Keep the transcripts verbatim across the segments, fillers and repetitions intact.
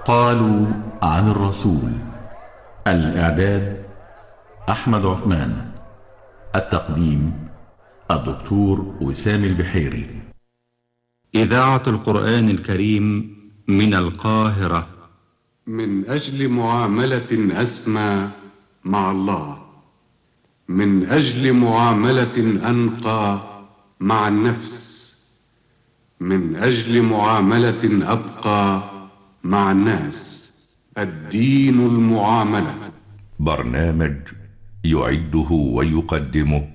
قالوا عن الرسول. الإعداد أحمد عثمان. التقديم الدكتور وسام البحيري. إذاعة القرآن الكريم من القاهرة. من أجل معاملة أسمى مع الله، من أجل معاملة أنقى مع النفس، من أجل معاملة أبقى مع الناس. الدين المعاملة. برنامج يعده ويقدمه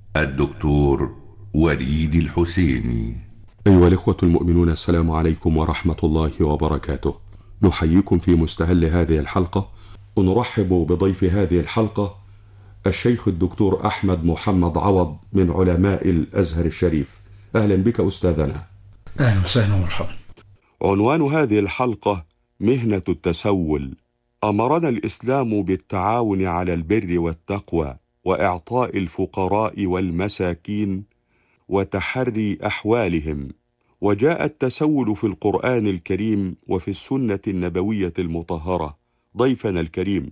الدكتور وليد الحسيني. أيها الإخوة المؤمنون، السلام عليكم ورحمة الله وبركاته. نحييكم في مستهل هذه الحلقة، ونرحب بضيف هذه الحلقة الشيخ الدكتور أحمد محمد عوض من علماء الأزهر الشريف. أهلا بك أستاذنا. أهلا وسهلا ومرحبا. عنوان هذه الحلقة مهنة التسول. أمرنا الإسلام بالتعاون على البر والتقوى وإعطاء الفقراء والمساكين وتحري أحوالهم، وجاء التسول في القرآن الكريم وفي السنة النبوية المطهرة. ضيفنا الكريم،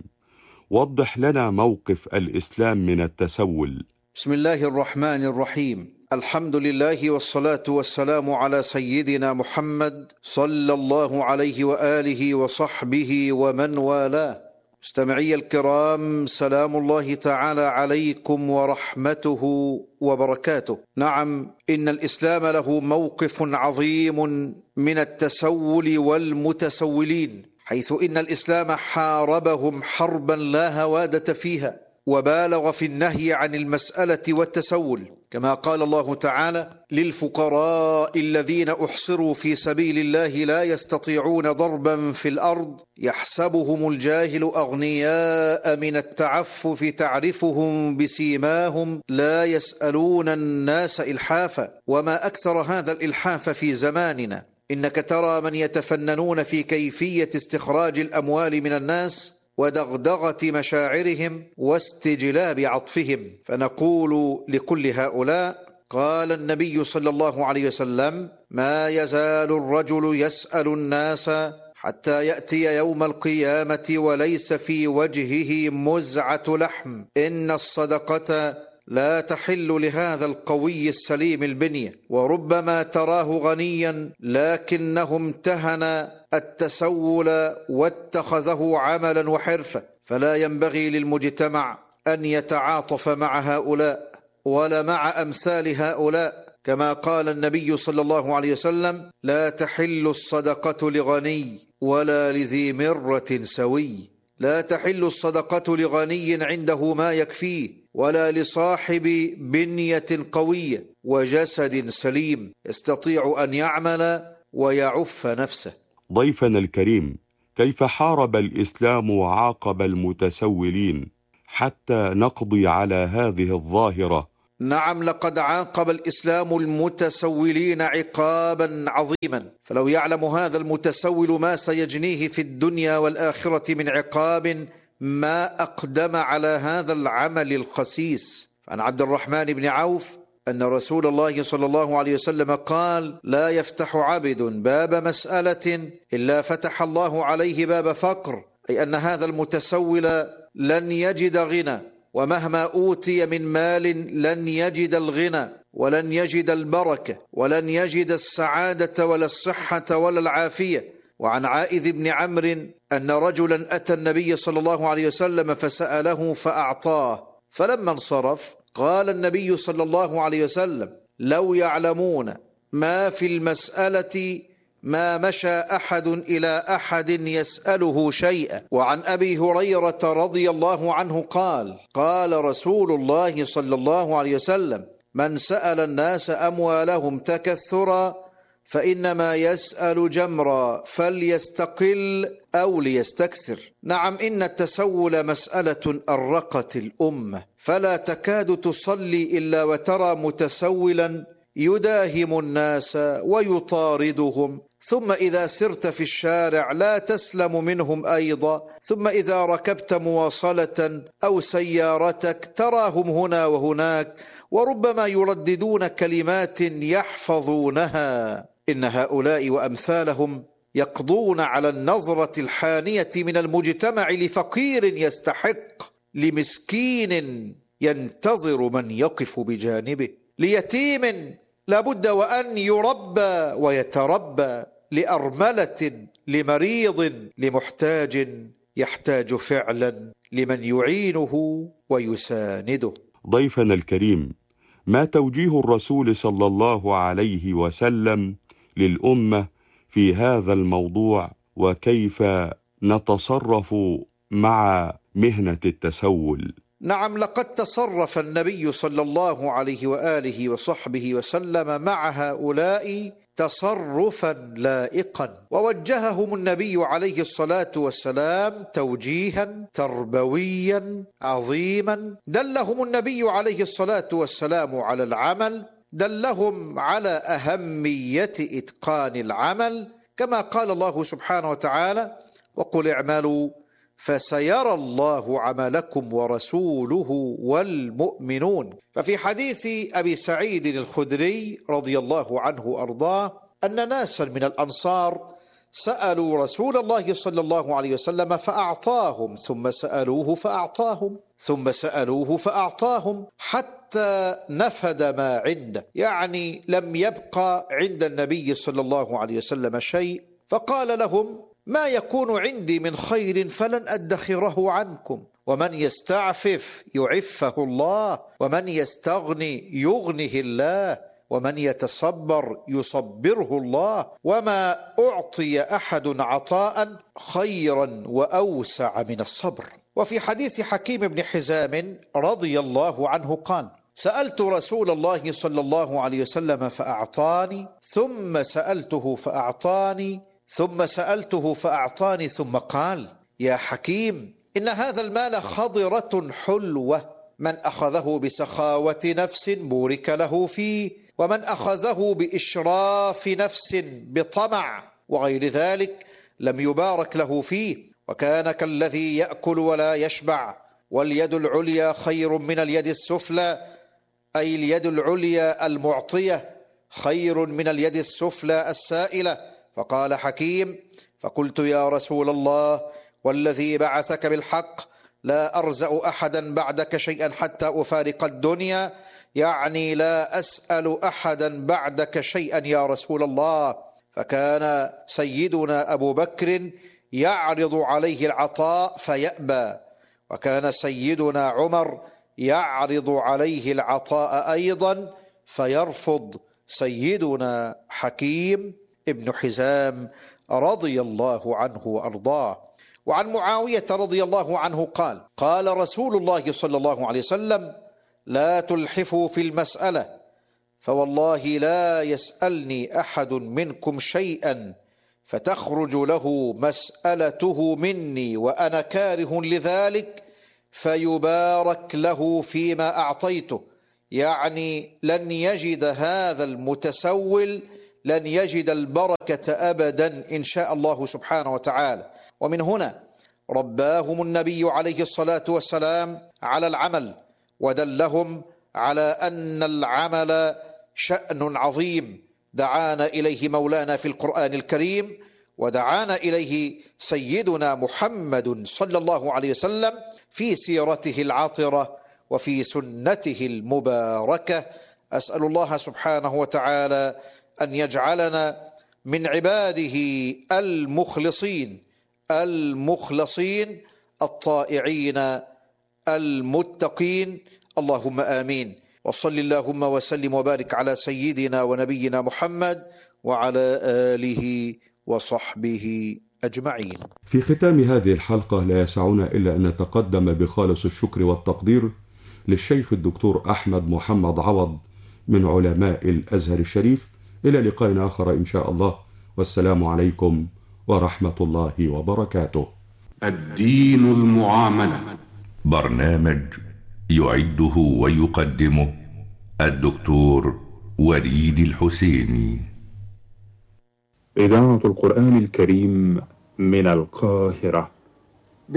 وضح لنا موقف الإسلام من التسول. بسم الله الرحمن الرحيم. الحمد لله والصلاة والسلام على سيدنا محمد صلى الله عليه وآله وصحبه ومن والاه. مستمعي الكرام، سلام الله تعالى عليكم ورحمته وبركاته. نعم، إن الإسلام له موقف عظيم من التسول والمتسولين، حيث إن الإسلام حاربهم حربا لا هوادة فيها، وبالغ في النهي عن المسألة والتسول، كما قال الله تعالى: للفقراء الذين أحصروا في سبيل الله لا يستطيعون ضربا في الأرض يحسبهم الجاهل أغنياء من التعفف تعرفهم بسيماهم لا يسألون الناس إلحافا. وما أكثر هذا الإلحاف في زماننا. إنك ترى من يتفننون في كيفية استخراج الأموال من الناس ودغدغة مشاعرهم واستجلاب عطفهم. فنقول لكل هؤلاء: قال النبي صلى الله عليه وسلم: ما يزال الرجل يسأل الناس حتى يأتي يوم القيامة وليس في وجهه مزعة لحم. إن الصدقة لا تحل لهذا القوي السليم البنية، وربما تراه غنيا لكنه امتهن التسول واتخذه عملا وحرفة. فلا ينبغي للمجتمع أن يتعاطف مع هؤلاء ولا مع أمثال هؤلاء، كما قال النبي صلى الله عليه وسلم: لا تحل الصدقة لغني ولا لذي مرة سوي. لا تحل الصدقة لغني عنده ما يكفيه، ولا لصاحب بنية قوية وجسد سليم يستطيع أن يعمل ويعف نفسه. ضيفنا الكريم، كيف حارب الإسلام وعاقب المتسولين حتى نقضي على هذه الظاهرة؟ نعم، لقد عاقب الإسلام المتسولين عقابا عظيما، فلو يعلم هذا المتسول ما سيجنيه في الدنيا والآخرة من عقاب ما أقدم على هذا العمل الخسيس. فعن عبد الرحمن بن عوف أن رسول الله صلى الله عليه وسلم قال: لا يفتح عبد باب مسألة إلا فتح الله عليه باب فقر، أي أن هذا المتسول لن يجد غنى، ومهما أوتي من مال لن يجد الغنى ولن يجد البركة ولن يجد السعادة ولا الصحة ولا العافية. وعن عائذ بن عمرو أن رجلا أتى النبي صلى الله عليه وسلم فسأله فأعطاه، فلما انصرف قال النبي صلى الله عليه وسلم: لو يعلمون ما في المسألة ما مشى أحد إلى أحد يسأله شيئا. وعن أبي هريرة رضي الله عنه قال: قال رسول الله صلى الله عليه وسلم: من سأل الناس أموالهم تكثرا فإنما يسأل جمرا فليستقل أو ليستكثر. نعم، إن التسول مسألة أرقت الأمة، فلا تكاد تصلي إلا وترى متسولا يداهم الناس ويطاردهم، ثم إذا سرت في الشارع لا تسلم منهم أيضا، ثم إذا ركبت مواصلة أو سيارتك تراهم هنا وهناك، وربما يرددون كلمات يحفظونها. إن هؤلاء وأمثالهم يقضون على النظرة الحانية من المجتمع لفقير يستحق، لمسكين ينتظر من يقف بجانبه، ليتيم لابد وأن يربى ويتربى، لأرملة، لمريض، لمحتاج يحتاج فعلا لمن يعينه ويسانده. ضيفنا الكريم، ما توجيه الرسول صلى الله عليه وسلم للأمة في هذا الموضوع، وكيف نتصرف مع مهنة التسول؟ نعم، لقد تصرف النبي صلى الله عليه وآله وصحبه وسلم مع هؤلاء تصرفا لائقا، ووجههم النبي عليه الصلاة والسلام توجيها تربويا عظيما. دلهم النبي عليه الصلاة والسلام على العمل، دلهم على أهمية إتقان العمل، كما قال الله سبحانه وتعالى: وقل اعملوا فسيرى الله عملكم ورسوله والمؤمنون. ففي حديث أبي سعيد الخدري رضي الله عنه وأرضاه أن ناسا من الأنصار سألوا رسول الله صلى الله عليه وسلم فأعطاهم، ثم سألوه فأعطاهم، ثم سألوه فأعطاهم، حتى نفد ما عنده، يعني لم يبقى عند النبي صلى الله عليه وسلم شيء. فقال لهم: ما يكون عندي من خير فلن أدخره عنكم، ومن يستعفف يعفه الله، ومن يستغني يغنه الله، ومن يتصبر يصبره الله، وما أعطي أحد عطاء خيرا وأوسع من الصبر. وفي حديث حكيم بن حزام رضي الله عنه قال: سألت رسول الله صلى الله عليه وسلم فأعطاني، ثم سألته فأعطاني، ثم سألته فأعطاني، ثم قال: يا حكيم، إن هذا المال خضرة حلوة، من أخذه بسخاوة نفس بورك له فيه، ومن أخذه بإشراف نفس بطمع وغير ذلك لم يبارك له فيه، وكان كالذي يأكل ولا يشبع، واليد العليا خير من اليد السفلى، أي اليد العليا المعطية خير من اليد السفلى السائلة. فقال حكيم: فقلت يا رسول الله والذي بعثك بالحق لا أرزأ أحدا بعدك شيئا حتى أفارق الدنيا، يعني لا أسأل أحدا بعدك شيئا يا رسول الله. فكان سيدنا أبو بكر يعرض عليه العطاء فيأبى، وكان سيدنا عمر يعرض عليه العطاء أيضا فيرفض سيدنا حكيم ابن حزام رضي الله عنه وأرضاه. وعن معاوية رضي الله عنه قال: قال رسول الله صلى الله عليه وسلم: لا تلحفوا في المسألة، فوالله لا يسألني أحد منكم شيئا فتخرج له مسألته مني وأنا كاره لذلك فيبارك له فيما أعطيته، يعني لن يجد هذا المتسول لن يجد البركة أبدا إن شاء الله سبحانه وتعالى. ومن هنا رباهم النبي عليه الصلاة والسلام على العمل، ودلهم على أن العمل شأن عظيم دعانا إليه مولانا في القرآن الكريم، ودعانا إليه سيدنا محمد صلى الله عليه وسلم في سيرته العطرة وفي سنته المباركة. أسأل الله سبحانه وتعالى أن يجعلنا من عباده المخلصين المخلصين الطائعين المتقين، اللهم آمين. وصل اللهم وسلم وبارك على سيدنا ونبينا محمد وعلى آله وصحبه أجمعين. في ختام هذه الحلقة لا يسعنا إلا أن نتقدم بخالص الشكر والتقدير للشيخ الدكتور أحمد محمد عوض من علماء الأزهر الشريف. إلى لقاء آخر إن شاء الله، والسلام عليكم ورحمة الله وبركاته. الدين المعاملة، برنامج يعده ويقدمه الدكتور وليد الحسيني. إذاعة القرآن الكريم من القاهرة.